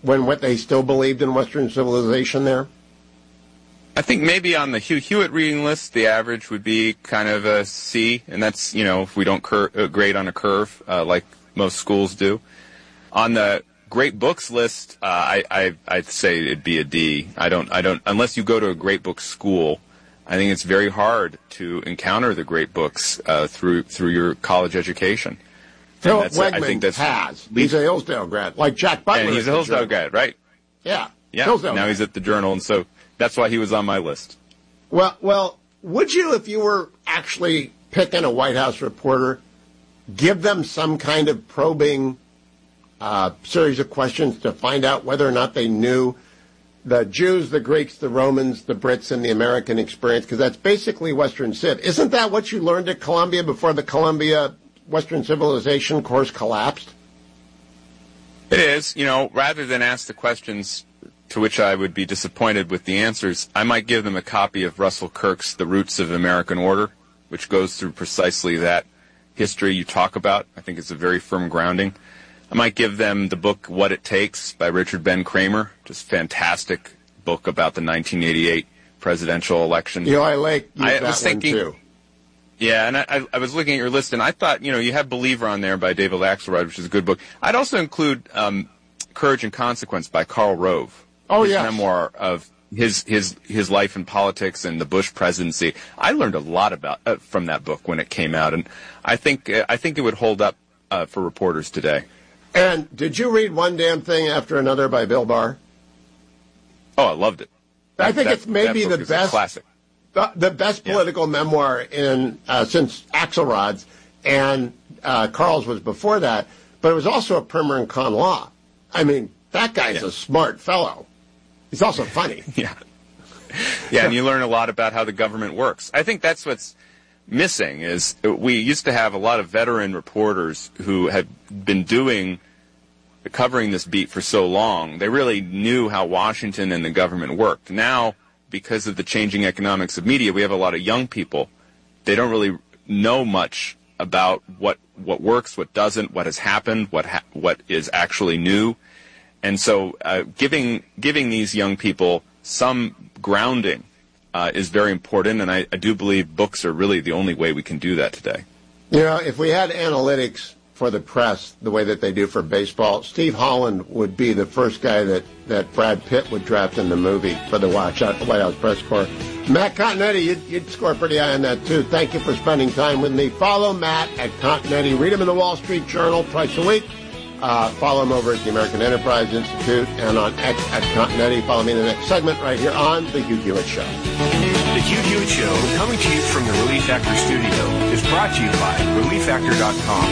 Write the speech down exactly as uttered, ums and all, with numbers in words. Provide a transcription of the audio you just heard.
when what they still believed in Western civilization there? I think maybe on the Hugh Hewitt reading list, the average would be kind of a C, and that's, you know, if we don't cur- uh, grade on a curve uh, like most schools do. On the great books list, uh, I, I I'd say it'd be a D. I don't I don't unless you go to a great book school. I think it's very hard to encounter the great books uh, through through your college education. Philip Wegman I think that's, has. He's a Hillsdale grad, like Jack Butler. And he's a Hillsdale grad, right? Yeah. Yeah. Hillsdale now grad. He's at the Journal, and so that's why he was on my list. Well, well, would you, if you were actually picking a White House reporter, give them some kind of probing uh, series of questions to find out whether or not they knew the Jews, the Greeks, the Romans, the Brits, and the American experience? Because that's basically Western Civ. Isn't that what you learned at Columbia before the Columbia Western Civilization course collapsed? It is. You know, rather than ask the questions to which I would be disappointed with the answers, I might give them a copy of Russell Kirk's The Roots of American Order, which goes through precisely that history you talk about. I think it's a very firm grounding. I might give them the book What It Takes by Richard Ben Kramer, just fantastic book about the nineteen eighty-eight presidential election. Eli Lake used I that was thinking, one too. Yeah, and I, I was looking at your list, and I thought, you know, you have Believer on there by David Axelrod, which is a good book. I'd also include um, Courage and Consequence by Karl Rove. Oh, his yes. memoir of his his his life in politics and the Bush presidency. I learned a lot about uh, from that book when it came out, and I think uh, I think it would hold up uh, for reporters today. And did you read One Damn Thing After Another by Bill Barr? Oh, I loved it. I think that, it's maybe the best classic. The, the best political yeah. memoir in uh, since Axelrod's, and uh, Carl's was before that. But it was also a primer in con law. I mean, that guy's yeah. a smart fellow. He's also funny. yeah. Yeah, and you learn a lot about how the government works. I think that's what's missing is we used to have a lot of veteran reporters who had been doing, covering this beat for so long. They really knew how Washington and the government worked. Now, because of the changing economics of media, we have a lot of young people. They don't really know much about what what works, what doesn't, what has happened, what ha- what is actually new. And so uh, giving giving these young people some grounding uh, is very important, and I, I do believe books are really the only way we can do that today. You know, if we had analytics for the press the way that they do for baseball, Steve Holland would be the first guy that, that Brad Pitt would draft in the movie for the White House press corps. Matt Continetti, you'd, you'd score pretty high on that, too. Thank you for spending time with me. Follow Matt at Continetti. Read him in the Wall Street Journal twice a week. Uh, follow him over at the American Enterprise Institute and on X at Continetti. Follow me in the next segment right here on The Hugh Hewitt Show. The Hugh Hewitt Show, coming to you from the Relief Factor studio, is brought to you by relief factor dot com.